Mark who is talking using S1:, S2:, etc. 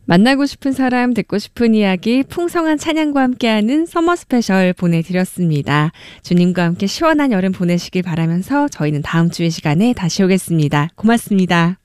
S1: 만나고 싶은 사람, 듣고 싶은 이야기, 풍성한 찬양과 함께하는 서머 스페셜 보내드렸습니다. 주님과 함께 시원한 여름 보내시길 바라면서 저희는 다음 주의 시간에 다시 오겠습니다. 고맙습니다.